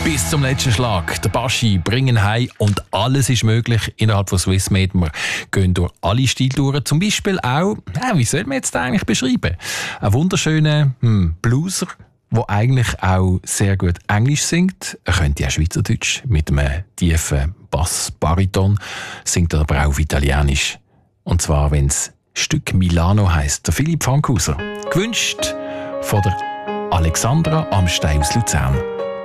Bis zum letzten Schlag. Der Baschi bringen heim und alles ist möglich innerhalb von Swissmade. Wir gehen durch alle Stile durch. Zum Beispiel auch, wie soll man jetzt eigentlich beschreiben? Ein wunderschöner Blueser, der eigentlich auch sehr gut Englisch singt. Er könnte auch Schweizerdeutsch mit einem tiefen Bass-Bariton, singt er aber auch auf Italienisch. Und zwar, wenn es Stück Milano heisst. Der Philipp Fankhauser. Gewünscht von der Alexandra Amstein aus Luzern.